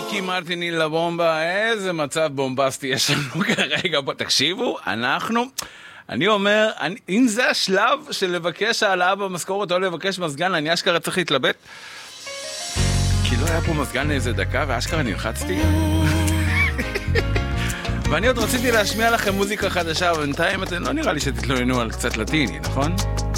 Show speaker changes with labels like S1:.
S1: ריקי מרטיני לבומבה, איזה מצב בומבסטי יש לנו כרגע פה, תקשיבו, אני אומר, אם זה השלב של לבקש העלאה במשכורת או לבקש מזגן, אני אשכרה צריך להתלבט, כי לא היה פה מזגן לאיזה דקה ואשכרה נלחצתי. ואני עוד רציתי להשמיע לכם מוזיקה חדשה, אבל בינתיים אתם לא נראה לי שתתלוננו על קצת לטיני, נכון?